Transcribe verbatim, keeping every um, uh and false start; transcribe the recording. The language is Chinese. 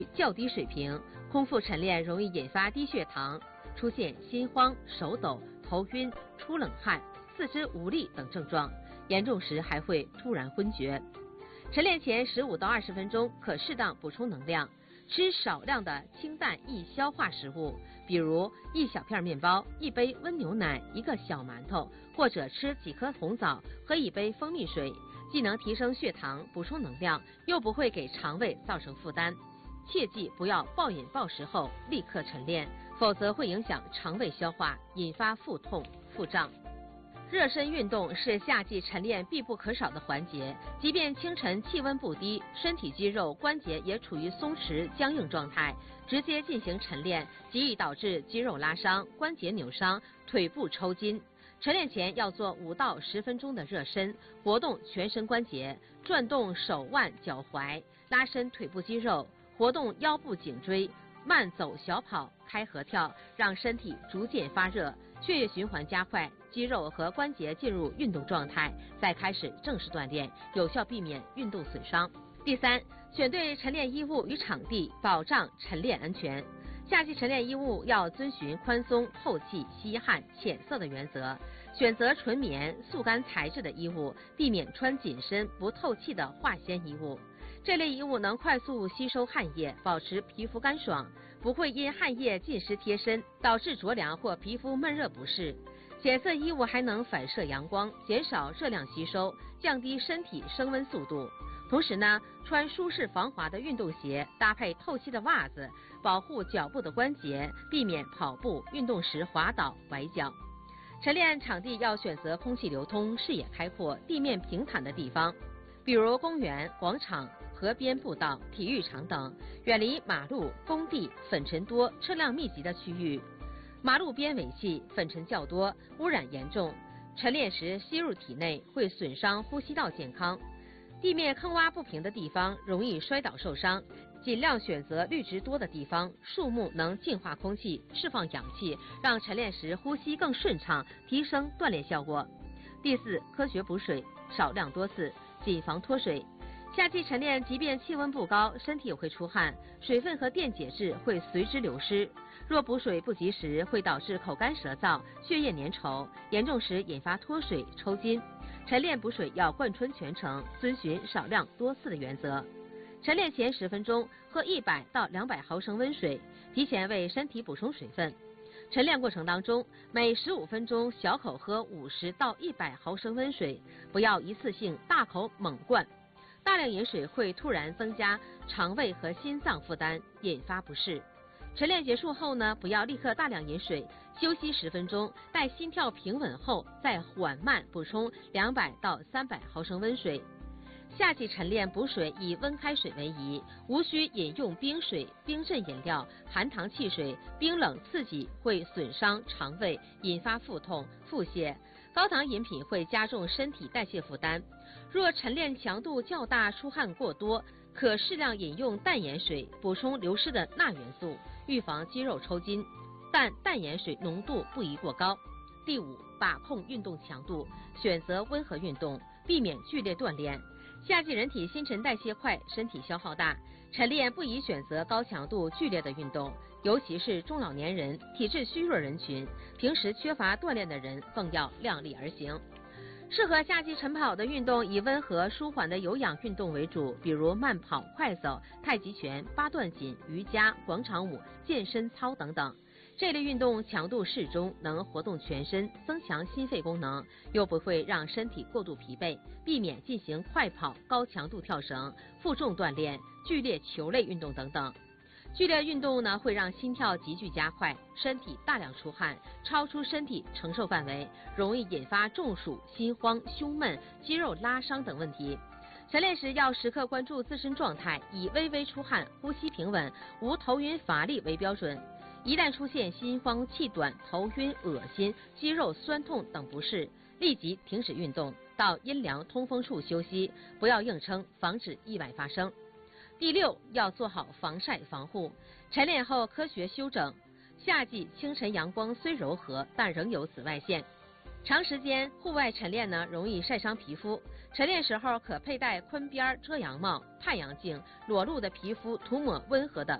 较低水平，空腹晨练容易引发低血糖，出现心慌、手抖、头晕、出冷汗、四肢无力等症状，严重时还会突然昏厥。晨练前十五到二十分钟可适当补充能量，吃少量的清淡易消化食物，比如一小片面包、一杯温牛奶、一个小馒头，或者吃几颗红枣，喝一杯蜂蜜水，既能提升血糖、补充能量，又不会给肠胃造成负担。切记不要暴饮暴食后立刻晨练，否则会影响肠胃消化，引发腹痛、腹胀。热身运动是夏季晨练必不可少的环节，即便清晨气温不低，身体肌肉关节也处于松弛僵硬状态，直接进行晨练极易导致肌肉拉伤、关节扭伤、腿部抽筋。晨练前要做五到十分钟的热身，活动全身关节，转动手腕、脚踝，拉伸腿部肌肉，活动腰部颈椎，慢走小跑、开合跳，让身体逐渐发热，血液循环加快，肌肉和关节进入运动状态，再开始正式锻炼，有效避免运动损伤。第三，选对晨练衣物与场地，保障晨练安全。夏季晨练衣物要遵循宽松、透气、吸汗、浅色的原则，选择纯棉、速干材质的衣物，避免穿紧身、不透气的化纤衣物。这类衣物能快速吸收汗液，保持皮肤干爽，不会因汗液浸湿贴身导致着凉或皮肤闷热不适。浅色衣物还能反射阳光，减少热量吸收，降低身体升温速度。同时呢，穿舒适防滑的运动鞋，搭配透气的袜子，保护脚部的关节，避免跑步运动时滑倒崴脚。晨练场地要选择空气流通、视野开阔、地面平坦的地方，比如公园、广场、河边步道、体育场等，远离马路、工地、粉尘多、车辆密集的区域。马路边尾气、粉尘较多，污染严重，晨练时吸入体内会损伤呼吸道健康。地面坑洼不平的地方容易摔倒受伤，尽量选择绿植多的地方，树木能净化空气，释放氧气，让晨练时呼吸更顺畅，提升锻炼效果。第四，科学补水，少量多次，谨防脱水。夏季晨练，即便气温不高，身体也会出汗，水分和电解质会随之流失。若补水不及时，会导致口干舌燥、血液粘稠，严重时引发脱水、抽筋。晨练补水要贯穿全程，遵循少量多次的原则。晨练前十分钟喝一百到两百毫升温水，提前为身体补充水分。晨练过程当中，每十五分钟小口喝五十到一百毫升温水，不要一次性大口猛灌。大量饮水会突然增加肠胃和心脏负担，引发不适。晨练结束后呢，不要立刻大量饮水，休息十分钟，待心跳平稳后再缓慢补充两百到三百毫升温水。夏季晨练补水以温开水为宜，无需饮用冰水、冰镇饮料、含糖汽水，冰冷刺激会损伤肠胃，引发腹痛、腹泻。高糖饮品会加重身体代谢负担。若晨练强度较大、出汗过多，可适量饮用淡盐水，补充流失的钠元素，预防肌肉抽筋，但淡盐水浓度不宜过高。第五，把控运动强度，选择温和运动，避免剧烈锻炼。夏季人体新陈代谢快，身体消耗大，晨练不宜选择高强度剧烈的运动，尤其是中老年人、体质虚弱人群，平时缺乏锻炼的人更要量力而行。适合夏季晨跑的运动以温和舒缓的有氧运动为主，比如慢跑、快走、太极拳、八段锦、瑜伽、广场舞、健身操等等。这类运动强度适中，能活动全身，增强心肺功能，又不会让身体过度疲惫，避免进行快跑、高强度跳绳、负重锻炼、剧烈球类运动等等。剧烈运动呢，会让心跳急剧加快，身体大量出汗，超出身体承受范围，容易引发中暑、心慌、胸闷、肌肉拉伤等问题。晨练时要时刻关注自身状态，以微微出汗、呼吸平稳、无头晕乏力为标准。一旦出现心慌、气短、头晕、恶心、肌肉酸痛等不适，立即停止运动，到阴凉通风处休息，不要硬撑，防止意外发生。第六，要做好防晒防护，晨练后科学休整。夏季清晨阳光虽柔和，但仍有紫外线， 长时间户外晨练呢，容易晒伤皮肤。晨练时候可佩戴坤边遮阳帽、太阳镜，裸露的皮肤涂抹温和的